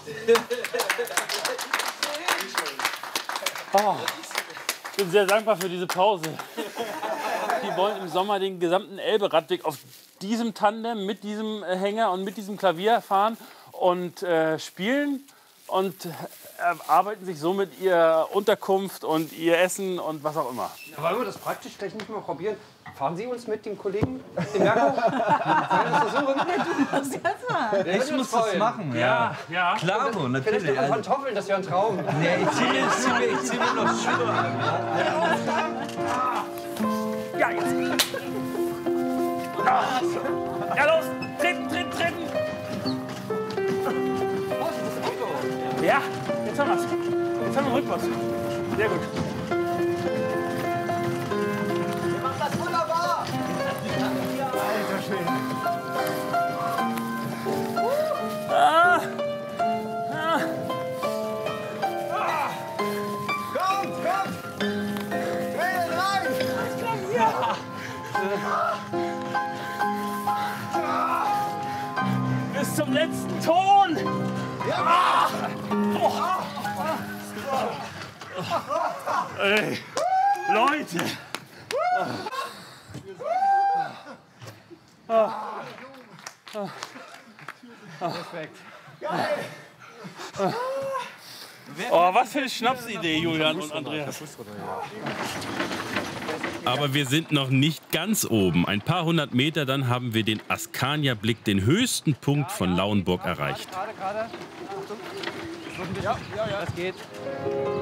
Oh, ich bin sehr dankbar für diese Pause. Die wollen im Sommer den gesamten Elbe-Radweg auf diesem Tandem, mit diesem Hänger und mit diesem Klavier fahren und spielen und erarbeiten sich somit ihr Unterkunft und ihr Essen und was auch immer. Ja, wollen wir das praktisch gleich nicht mal probieren? Fahren Sie uns mit, den Kollegen? Den Merko? Ich muss das machen, ja. Ja. Klar, natürlich. Vielleicht noch Pantoffeln, das wäre ein Traum. Nee, ich zieh mir noch Schuhe an. Ja, jetzt. Ja, los! Treten, treten, treten! Ja, jetzt haben wir's. Jetzt haben wir Rückwärts. Sehr gut. Ihr macht das wunderbar! Alter Schwede. Kommt! Treten rein! Ja! Bis zum letzten Ton! Ja! Ey, Leute! Respekt. Oh, was für eine Schnapsidee, Julian und Andreas. Aber wir sind noch nicht ganz oben. Ein paar hundert Meter, dann haben wir den Askania-Blick, den höchsten Punkt von Lauenburg erreicht. Gerade. Ja, das geht.